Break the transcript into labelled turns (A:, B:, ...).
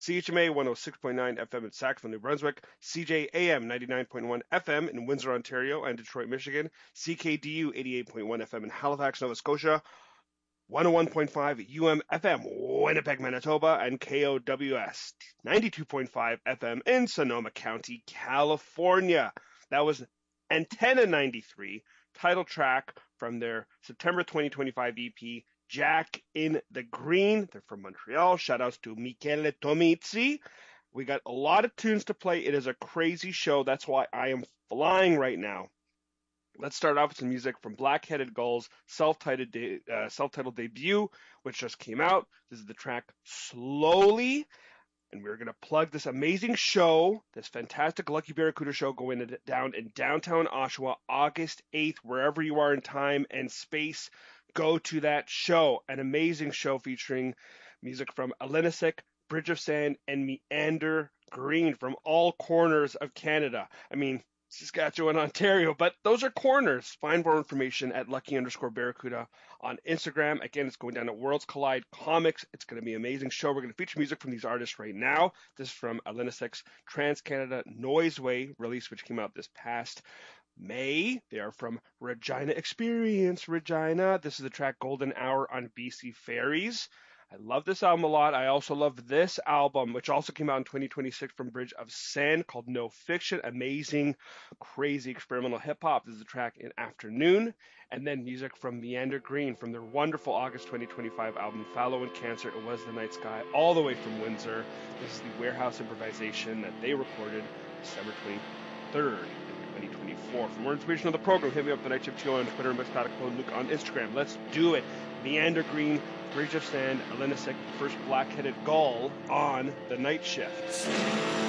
A: CHMA 106.9 FM in Sackville, New Brunswick, CJAM 99.1 FM in Windsor, Ontario, and Detroit, Michigan, CKDU 88.1 FM in Halifax, Nova Scotia, 101.5 FM, Winnipeg, Manitoba, and KOWS 92.5 FM in Sonoma County, California. That was Antenna 93, title track from their September 2025 EP, Jack in the Green. They're from Montreal. Shoutouts to Michele Tomizzi. We got a lot of tunes to play. It is a crazy show. That's why I am flying right now. Let's start off with some music from Black-Headed Gull's self-titled debut, which just came out. This is the track Slowly, and we're going to plug this amazing show, this fantastic Lucky Barracuda show going down in downtown Oshawa, August 8th, wherever you are in time and space. Go to that show, an amazing show featuring music from Alenisik, Bridge of Sand, and Meander Green from all corners of Canada. I mean, Saskatchewan, Ontario, but those are corners. Find more information at Lucky_Barracuda on Instagram. Again, it's going down at Worlds Collide Comics. It's going to be an amazing show. We're going to feature music from these artists right now. This is from Alenisic's Trans-Canada Noiseway release, which came out this past May. They are from Regina Experience, Regina. This is the track Golden Hour on BC Ferries. I love this album a lot. I also love this album, which also came out in 2026 from Bridge of Sand, called No Fiction. Amazing, crazy experimental hip-hop. This is the track In Afternoon. And then music from Meander Green from their wonderful August 2025 album, Fallow and Cancer, It Was the Night Sky, all the way from Windsor. This is the warehouse improvisation that they recorded December 23rd. 2024. For more information on the program, hit me up, The Night Shift TO on Twitter, and Luke on Instagram. Let's do it. Meander Green, Bridge of Sand, Alenisik, first Black-Headed Gull on The Night Shift.